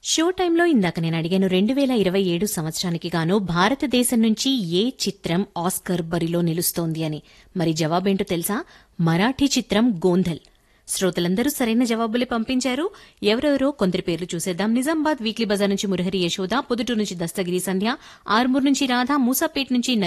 Show టైంలో ఇందాక నేను అడిగాను 2027 సంవత్సరానికి గాను భారతదేశం నుంచి ఏ చిత్రం ఆస్కర్ బరిలో నిలుస్తోంది అని. మరి జవాబేంటో తెలుసా? మరాఠీ చిత్రం గోంధల్. శ్రోతలందరూ సరైన జవాబులే పంపించారు. ఎవరెవరో కొందరి పేర్లు చూసేద్దాం. నిజామాబాద్ వీక్లీ బజార్ నుంచి మురహరి యశోద, పొదుటూరు నుంచి దస్తగిరి సంధ్య, ఆర్మూర్ నుంచి రాధ, మూసాపేట్ నుంచి